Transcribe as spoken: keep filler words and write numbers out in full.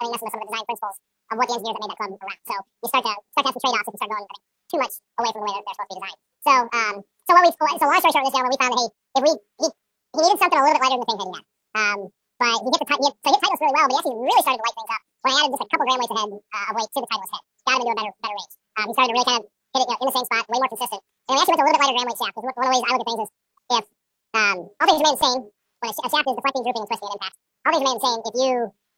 training us in some of the design principles of what the engineers that made that club around. So you start to start to have some trade-offs if you start going, I think, too much away from the way they're, they're supposed to be designed. So, um, so what we, so long story short, this gentleman, we found that hey, if we he, he needed something a little bit lighter than the thing head he had. Um, but he gets the he had, so he hit Titleist really well, but he actually really started to light things up when I added just a couple gram weights ahead uh, of weight to the Titleist head. Got him into a better better range. Um, he started to really kind of hit it, you know, in the same spot, way more consistent. And we actually went to a little bit lighter gram weight shaft because one of the ways I look at things is if um, all things remain the same when a, sh- a shaft is deflecting, drooping, and twisting at impact. All things remain the same if you